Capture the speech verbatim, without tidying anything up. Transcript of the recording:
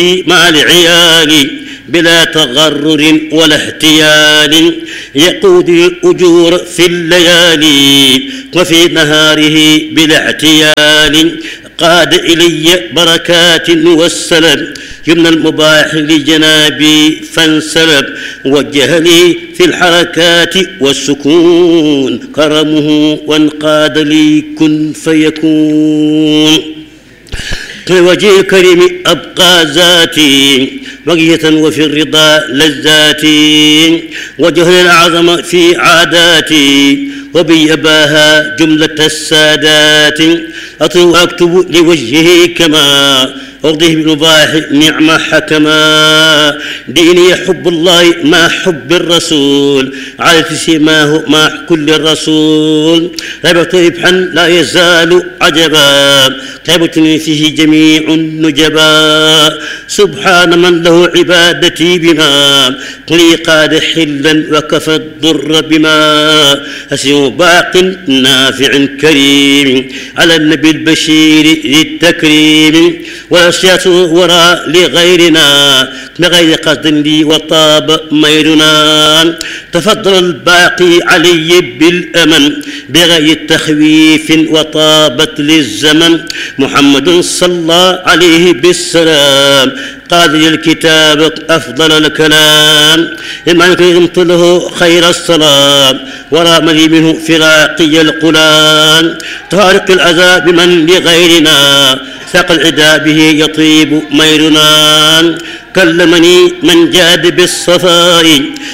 مع العيال بلا تغرر ولا احتيال، يقود الأجور في الليالي وفي نهاره بلا اعتيال، قاد إلي بركات والسلام يمنى المباح لجنابي فانسلب، وجه لي في الحركات والسكون كرمه وانقاد لي كن فيكون. لوجه الكريم أبقى ذاتي بقية وفي الرضا لذاتي، وجه الأعظم في عاداتي وبيباها جملة السادات، أطلب وأكتب لوجهه كما أرضيه بالمباح نعم حكما، ديني حب الله ما حب الرسول على سماه مع كل الرسول، ربط ربحا لا يزال عجبا طيبة فيه جميع النجبا، سبحان من له عبادتي بما قلي قاد حلا وكفى الضر بما، أسير باق نافع كريم على النبي البشير ذي التكريم، والأشياء وراء لغيرنا بغير قصد لي وطاب ميرنا، تفضل الباقي علي بالأمن بغير تخويف وطابت للزمن، محمد صلى عليه بالسلام قاد للكتاب أفضل الكلام، إما كرمت له خير السلام ورام لي منه فراقي القلام، طارق الأذى بمن لغيرنا ساق العدا به يطيب ميرنا، كلمني من جاد بالصفاء